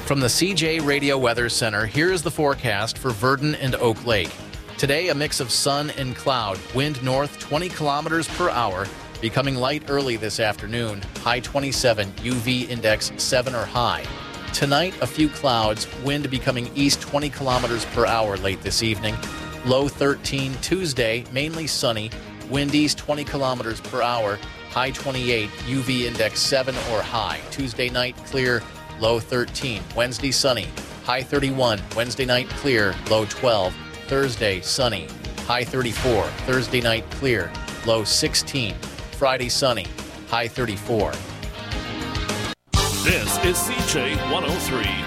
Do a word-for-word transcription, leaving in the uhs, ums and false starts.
From the C J Radio Weather Center, here is the forecast for Virden and Oak Lake. Today, a mix of sun and cloud. Wind north twenty kilometers per hour, becoming light early this afternoon. High twenty-seven, U V index seven or high. Tonight, a few clouds. Wind becoming east twenty kilometers per hour late this evening. Low thirteen. Tuesday, mainly sunny. Wind east twenty kilometers per hour. High twenty-eight, U V index seven or high. Tuesday night, clear. Low thirteen. Wednesday, sunny. High thirty-one. Wednesday night, clear. Low twelve. Thursday, sunny. High thirty-four. Thursday night, clear. Low sixteen. Friday, sunny. High thirty-four. This is C J one oh three.